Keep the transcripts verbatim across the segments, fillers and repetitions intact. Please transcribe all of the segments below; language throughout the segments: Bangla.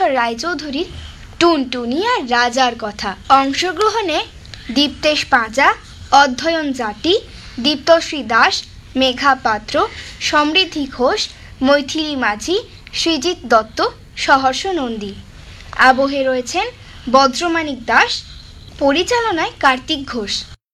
শেখর রায়চৌধুরীর টুনটুনি আর রাজার কথা। অংশগ্রহণে দীপ্তেশ পাঁচা, অধ্যয়ন জাটি, দীপ্তশ্রী দাস, মেঘা পাত্র, সমৃদ্ধি ঘোষ, মৈথিলী মাঝি, সৃজিত দত্ত, সহর্ষ নন্দী। আবহে রয়েছেন বজ্রমানিক দাস, পরিচালনায় কার্তিক ঘোষ।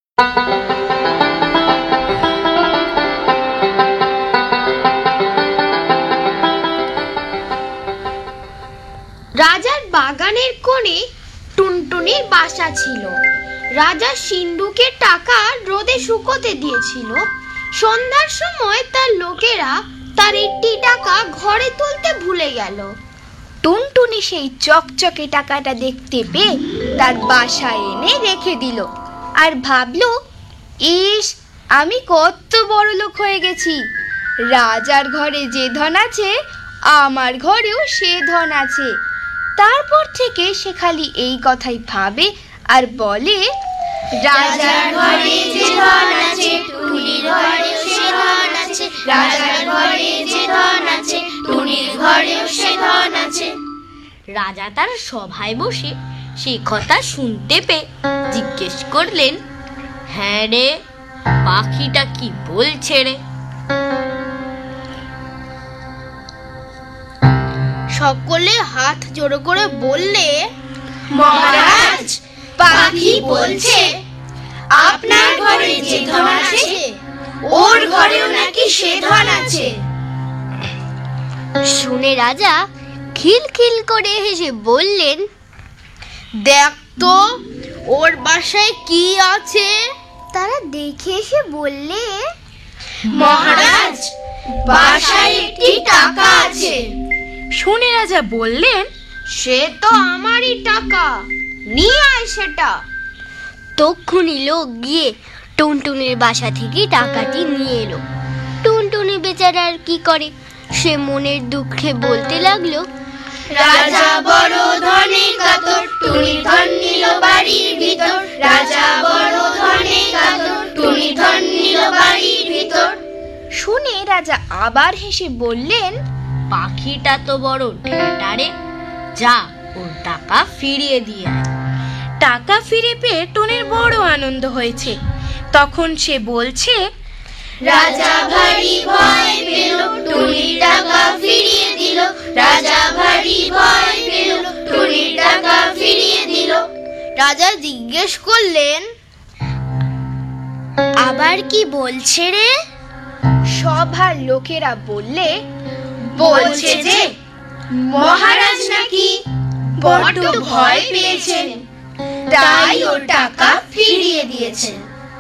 রাজার বাগানের কোণে টুনটুনির বাসা ছিল। রাজা সিন্ধুকে টাকা রোদে শুকোতে দিয়েছিল। সন্ধ্যার সময় তার লোকেরা তার একটি টাকা ঘরে তুলতে ভুলে গেল। টুনটুনি সেই চকচকে টাকাটা দেখতে পেয়ে তার বাসায় এনে রেখে দিল আর ভাবল, ইস, আমি কত বড় লোক হয়ে গেছি। রাজার ঘরে যে ধন আছে, আমার ঘরেও সে ধন আছে। তারপর থেকে সে খালি এই কথাই ভাবে আর বলে, রাজার ঘরে যে ধন আছে, টুনির ঘরেও সে ধন আছে। রাজার ঘরে যে ধন আছে, টুনির ঘরেও সে ধন আছে। রাজা তার সভায় বসে সেই কথা শুনতে পেয়ে জিজ্ঞেস করলেন, হ্যাঁ রে, পাখিটা কি বলছে রে? সকলে হাত জোড়ো করে বললে, মহারাজ, পাখি বলছে আপনার ঘরে যে ধন আছে, ওর ঘরেও নাকি সে ধন আছে। শুনে রাজা খিলখিল করে হেসে বললেন, দেখ তো ওর বাসায় কি আছে। তারা দেখে এসে বললে, মহারাজ, বাসায় একটি টাকা আছে। শুনে রাজা বললেন, সে তো আমারই টাকা, নিয়ে আয় সেটা। তক্ষুনি লোক গিয়ে টুনটুনির বাসা থেকে টাকাটি নিয়ে এলো। টুনটুনি বেচারা আর কি করে, সে মনের দুঃখে বলতে লাগলো, রাজা বড় ধনে কাতর, টুনির ধন নিল বাড়ির ভিতর। রাজা বড় ধনে কাতর, টুনির ধন নিল বাড়ির ভিতর। শুনে রাজা আবার হেসে বললেন, পাখিটা তো বড় ঠেটারে, যা ওর টাকা ফিরিয়ে দিয়ে আয়। টাকা ফিরে পেয়ে টুনির বড় আনন্দ হয়েছে। তখন সে বলছে, রাজা ভারী ভয় পেল, টুনির টাকা ফিরিয়ে দিল। রাজা ভারী ভয় পেল, টুনির টাকা ফিরিয়ে দিল। রাজা জিজ্ঞেস করলেন, আবার কি বলছে রে? সভার লোকেরা বললে, বলছে যে মহারাজ নাকি বড্ড ভয় পেয়েছেন, তাই ওর টাকা ফিরিয়ে দিয়েছেন।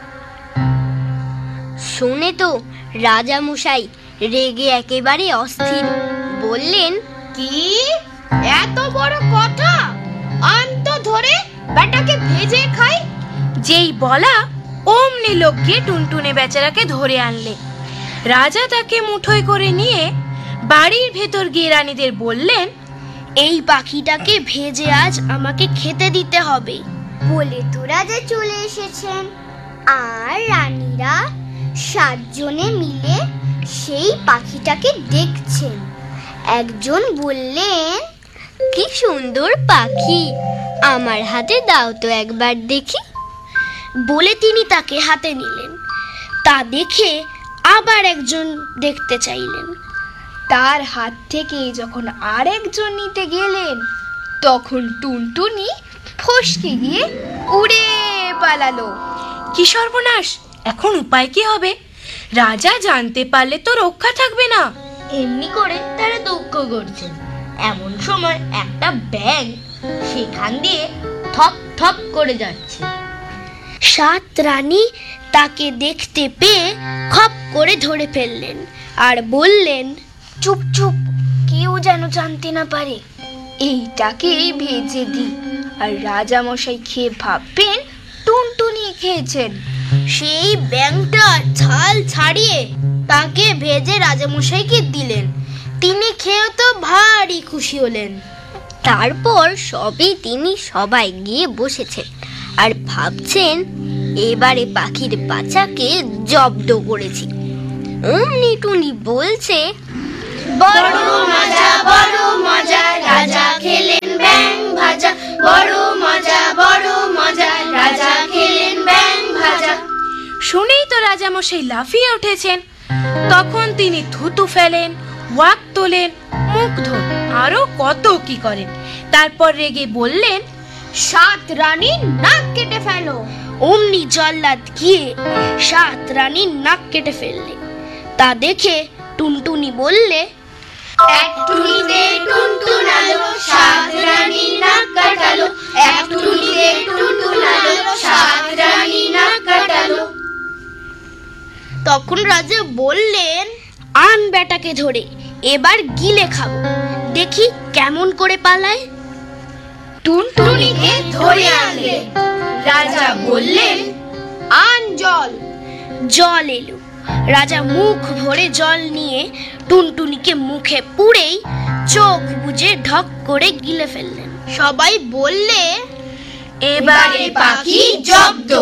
শুনে তো রাজা মশাই রেগে একেবারে অস্থির। বললেন, কি এত বড় কথা, আন্ত ধরে বেটাকে ভেজে খাই। যেই বলা অমনি লোক গিয়ে টুনটুনি বেচারাকে ধরে আনলে। রাজা তাকে মুঠোয় করে নিয়ে বাড়ির ভেতর গিয়ে রানীদের বললেন, এই পাখিটাকে ভেজে আজ আমাকে খেতে দিতে হবে। বলে তো রাজা চলে এসেছেন, আর রানীরা সাতজনে মিলে সেই পাখিটাকে দেখছেন। একজন বললেন, কি সুন্দর পাখি, আমার হাতে দাও তো একবার দেখি। বলে তিনি তাকে হাতে নিলেন। তা দেখে আবার একজন দেখতে চাইলেন। তার হাত থেকে যখন আরেকজন নিতে গেলেন, তখন টুনটুনি ফসকে গিয়ে উড়ে পালালো। কি সর্বনাশ! এখন উপায় কি হবে? রাজা জানতে পারলে তো রক্ষা থাকবে না। এমনি করে তারা দুঃখ করছেন। এমন সময় একটা ব্যাঙ সেখান দিয়ে থপ থপ করে যাচ্ছে। সাত রানী তাকে দেখতে পেয়ে খপ করে ধরে ফেললেন আর বললেন, চুপ চুপ, কেউ যেন জানতে না পারে। এইটাকে ভেজে দি, আর রাজা মশাই খেয়ে ভাববেন টুনটুনি খেয়েছেন। সেই ব্যাঙটা ছাল ছাড়িয়ে তাকে ভেজে রাজামশাইকে দিলেন। তিনি খেয়ে তো ভারী খুশি হলেন। তারপর সবই তিনি সবাই গিয়ে বসেছেন আর ভাবছেন, এবারে পাখির বাচ্চাকে জব্দ করেছি। অমনি টুনি বলছে, বড় মজা বড় মজা, রাজা খেলেন রাজামশাই লাফিয়ে উঠেছেন। তখন তিনি থুতু ফেলেন, ওয়াক তোলেন, মুখ ধোন, আরো কত কি করেন। তারপর রেগে বললেন, সাত রানীর নাক কেটে ফেলো। অমনি জল্লাদ গিয়ে সাত রানীর নাক কেটে ফেললে। তা দেখে টুনটুনি বললে, এক টুনিতে টুনটুনালো, সাত রানীর নাক কাটালো। এক টুনিতে টুনটুনালো, সাত রানীর নাক কাটালো। তখন রাজা বললেন, আন বেটাকে ধরে এবার গিলে খাবো, দেখি কেমন করে পালায়। টুনটুনিকে ধরে আনলেন। রাজা বললেন, আন জল। জল এলো। রাজা মুখ ভরে জল নিয়ে টুনটুনিকে মুখে পুরেই চোখ বুজে ঢক করে গিলে ফেললেন। সবাই বললে, এবারে পাখি জব্দ।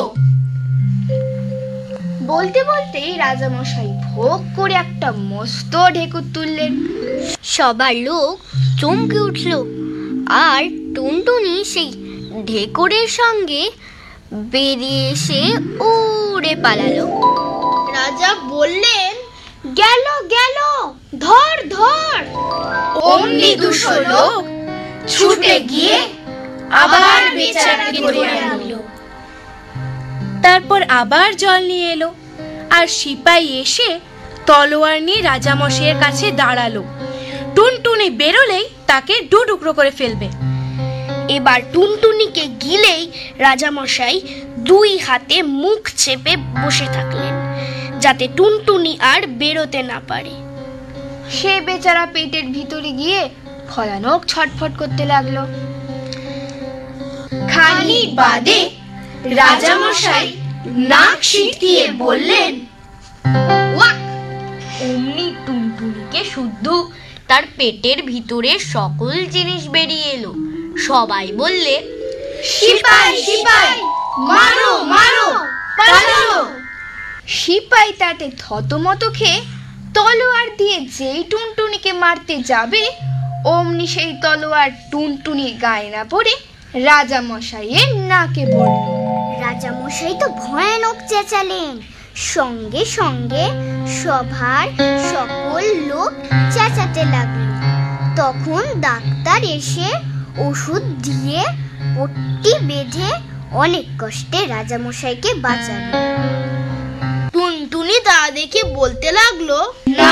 বলতে বলতেই রাজামশাই ভোগ করে একটা মস্ত ঢেকুর তুললেন। সবার লোক চমকে উঠল, আর টুনটুনি সেই ঢেকুরের সঙ্গে বেরিয়ে এসে উড়ে পালালো। রাজা বললেন, গেল গেল, ধর ধর। অমনি দুশো লোক ছুটে গিয়ে আবার বেচারাকে ধরে আনলো। তারপর আবার জল নিয়ে এলো, আর সিপাই এসে তলোয়ার নিয়ে রাজামশাইয়ের কাছে দাঁড়ালো। টুনটুনি বেরোলেই তাকে দু টুকরো করে ফেলবে। এবার টুনটুনিকে গিলেই রাজামশাই দুই হাতে মুখ চেপে বসে থাকলেন, যাতে টুনটুনি আর বেরোতে না পারে। সে বেচারা পেটের ভিতরে গিয়ে ভয়ানক ছটফট করতে লাগলো। খানিক বাদে রাজামশাই নাক সিটকিয়ে বললেন, ওয়াক! অমনি টুনটুনিকে শুদ্ধ তার পেটের ভিতরে সকল জিনিস বেরিয়ে এলো। সবাই বললে, সিপাই সিপাই, মারো মারো, পালাও। সিপাই তাতে থতমত খেয়ে তলোয়ার দিয়ে যেই টুনটুনিকে মারতে যাবে, অমনি সেই তলোয়ার টুনটুনির গায়ে না পড়ে রাজা মশাইয়ের নাকে পড়ল। রাজামশাই তো ভয়ানক চেঁচালেন। সঙ্গে সঙ্গে সভার সকল লোক চেঁচাতে লাগলো। তখন ডাক্তার এসে ওষুধ দিয়ে পট্টি বেঁধে অনেক কষ্টে রাজামশাইকে বাঁচালো। টুনটুনি তা দেখে বলতে লাগলো,